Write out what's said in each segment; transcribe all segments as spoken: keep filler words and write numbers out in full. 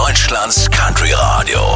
Deutschlands Country Radio.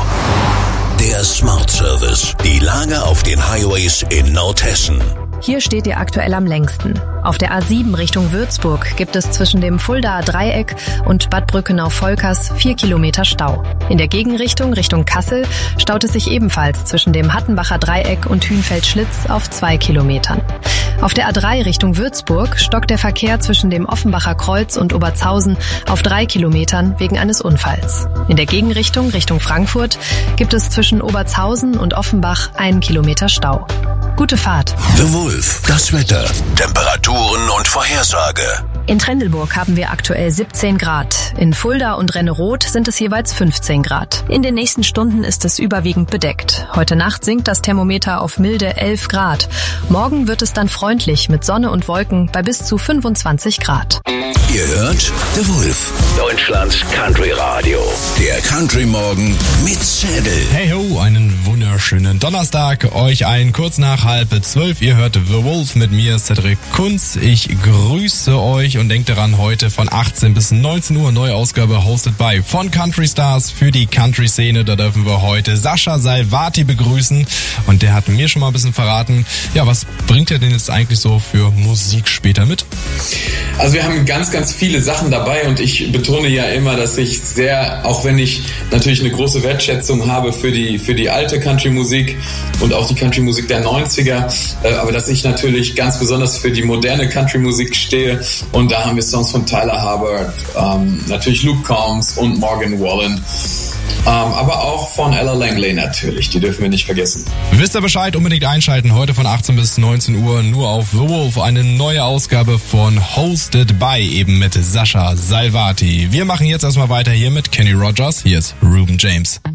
Der Smart Service. Die Lage auf den Highways in Nordhessen. Hier steht ihr aktuell am längsten. Auf der A sieben Richtung Würzburg gibt es zwischen dem Fuldaer Dreieck und Bad Brückenau-Volkers vier Kilometer Stau. In der Gegenrichtung Richtung Kassel staut es sich ebenfalls zwischen dem Hattenbacher Dreieck und Hünfeld-Schlitz auf zwei Kilometern. Auf der A drei Richtung Würzburg stockt der Verkehr zwischen dem Offenbacher Kreuz und Obertshausen auf drei Kilometern wegen eines Unfalls. In der Gegenrichtung Richtung Frankfurt gibt es zwischen Obertshausen und Offenbach einen Kilometer Stau. Gute Fahrt. The Wolf, das Wetter, Temperaturen und Vorhersage. In Trendelburg haben wir aktuell siebzehn Grad. In Fulda und Renneroth sind es jeweils fünfzehn Grad. In den nächsten Stunden ist es überwiegend bedeckt. Heute Nacht sinkt das Thermometer auf milde elf Grad. Morgen wird es dann freundlich mit Sonne und Wolken bei bis zu fünfundzwanzig Grad. Ihr hört The Wolf, Deutschlands Country Radio. Der Country Morgen mit Zedel. Hey ho, einen wunderschönen Donnerstag. Euch allen kurz nach halb zwölf. Ihr hört The Wolf mit mir, Cedric Kunz. Ich grüße euch und denkt daran, heute von achtzehn bis neunzehn Uhr neue Ausgabe hosted by von Country Stars für die Country-Szene. Da dürfen wir heute Sascha Salvati begrüßen und der hat mir schon mal ein bisschen verraten, ja, was bringt er denn jetzt eigentlich so für Musik später mit? Also wir haben ganz, ganz viele Sachen dabei und ich betone ja immer, dass ich sehr, auch wenn ich natürlich eine große Wertschätzung habe für die, für die alte Country-Musik und auch die Country-Musik der neunziger, äh, aber dass ich natürlich ganz besonders für die moderne Country-Musik stehe. Und da haben wir Songs von Tyler Hubbard, ähm, natürlich Luke Combs und Morgan Wallen. Ähm, aber auch von Ella Langley natürlich, die dürfen wir nicht vergessen. Wisst ihr Bescheid, unbedingt einschalten, heute von achtzehn bis neunzehn Uhr nur auf The Wolf, eine neue Ausgabe von Hosted by, eben mit Sascha Salvati. Wir machen jetzt erstmal weiter hier mit Kenny Rogers, hier ist Reuben James.